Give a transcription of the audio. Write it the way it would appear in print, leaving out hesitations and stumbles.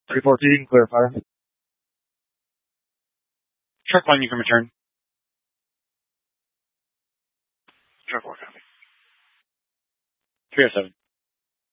314, clear fire. Truck 1, you can return. Truck 4, copy. 307.